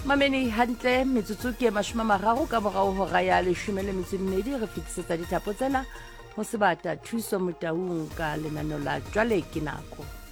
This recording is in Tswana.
mameni hantle metsotso ke 30 ka morao hora ya 12 re fetisetsa dithapo tsena ho sebata thuso motaung ka lenaneo la jwale ke nako